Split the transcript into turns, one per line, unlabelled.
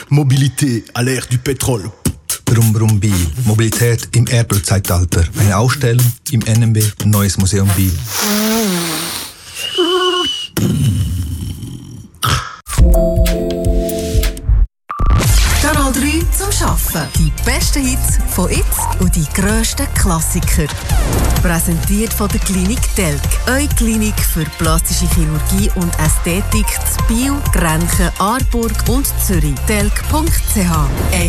Mobilité à l'ère du Pétrole.
Brumm Brumm Biel. Mobilität im Erdölzeitalter. Eine Ausstellung im NMB Neues Museum Biel.
Kanal 3 zum Arbeiten. Die besten Hits von jetzt und die grössten Klassiker. Präsentiert von der Klinik Telk. Eure Klinik für plastische Chirurgie und Ästhetik zu Biel, Grenchen, Aarburg und Zürich. telk.ch